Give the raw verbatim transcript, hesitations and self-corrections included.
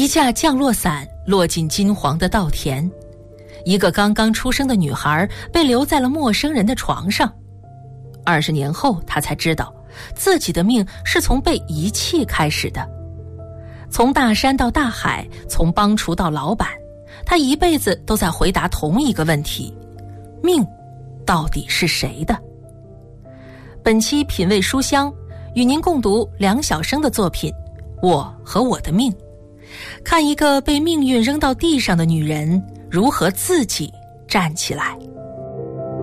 一架降落伞落进金黄的稻田，一个刚刚出生的女孩被留在了陌生人的床上。二十年后，她才知道自己的命是从被遗弃开始的。从大山到大海，从帮厨到老板，她一辈子都在回答同一个问题：命到底是谁的？本期品味书香与您共读梁晓声的作品《我和我的命》，看一个被命运扔到地上的女人如何自己站起来。